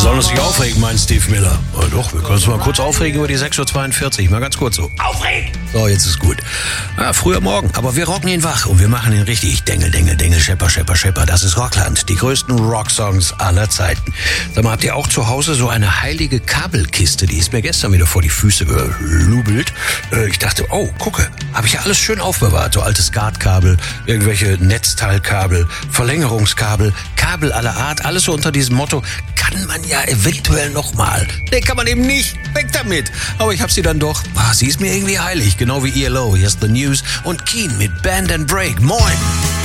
Sollen wir uns nicht aufregen, mein Steve Miller? Ja, doch, wir können uns mal kurz aufregen über die 6.42 Uhr. Mal ganz kurz so. Aufregen! So, jetzt ist gut. Ja, früher Morgen, aber wir rocken ihn wach und wir machen ihn richtig. Dengel, Dengel, Dengel, Schepper, Schepper, Schepper. Das ist Rockland. Die größten Rocksongs aller Zeiten. Sag mal, habt ihr auch zu Hause so eine heilige Kabelkiste? Die ist mir gestern wieder vor die Füße gelubelt. Ich dachte, oh, gucke, habe ich ja alles schön aufbewahrt. So alte Skatkabel, irgendwelche Netzteilkabel, Verlängerungskabel, Kabel aller Art. Alles so unter diesem Motto, kann man ja eventuell nochmal. Nee, kann man eben nicht. Weg damit. Aber ich hab sie dann doch. Sie ist mir irgendwie heilig. Genau wie ELO. Here's the News. Und Keen mit Band and Break. Moin.